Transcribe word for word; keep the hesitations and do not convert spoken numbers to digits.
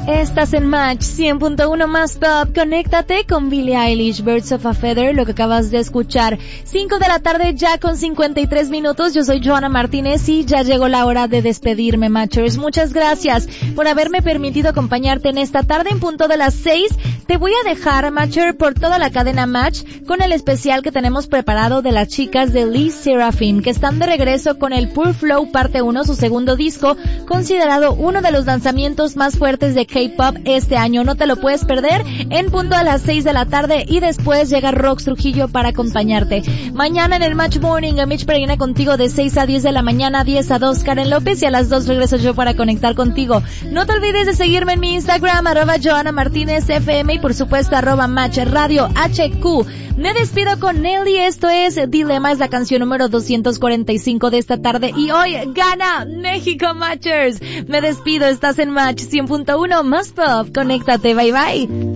Estás en Match cien punto uno más Pop. Conéctate con Billie Eilish, Birds of a Feather, lo que acabas de escuchar. cinco de la tarde ya con cincuenta y tres minutos. Yo soy Joana Martínez y ya llegó la hora de despedirme, Matchers. Muchas gracias por haberme permitido acompañarte en esta tarde en punto de las seis. Te voy a dejar, Matcher, por toda la cadena Match con el especial que tenemos preparado de las chicas de LE SSERAFIM, que están de regreso con el Pure Flow parte uno, su segundo disco, considerado uno de los lanzamientos más fuertes de K-pop este año. No te lo puedes perder en punto a las seis de la tarde y después llega Rox Trujillo para acompañarte. Mañana en el Match Morning, Mitch Peregrina contigo de seis a diez de la mañana, diez a dos Karen López y a las dos regreso yo para conectar contigo. No te olvides de seguirme en mi Instagram, arroba Joana Martínez F M y por supuesto arroba Match Radio H Q. Me despido con Nelly, esto es Dilema, es la canción número doscientos cuarenta y cinco de esta tarde y hoy gana México, Matchers. Me despido, estás en Match cien punto uno más Pop. Conéctate, bye bye.